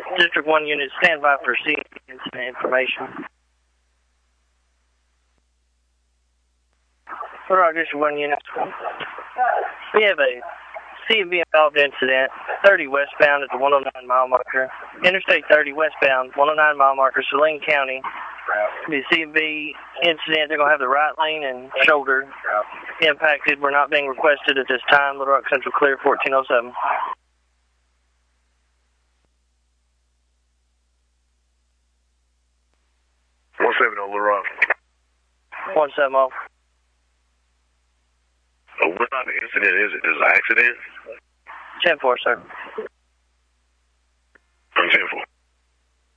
District 1 unit, stand by for C incident information. For our District 1 unit, we have a C&B involved incident, 30 westbound at the 109 mile marker. Interstate 30 westbound, 109 mile marker, Saline County. The C&B incident, they're going to have the right lane and shoulder impacted. We're not being requested at this time. Little Rock Central clear, 1407. 170 on Little Rock. 170. What type of incident is it? Is it an accident? 10-4, sir.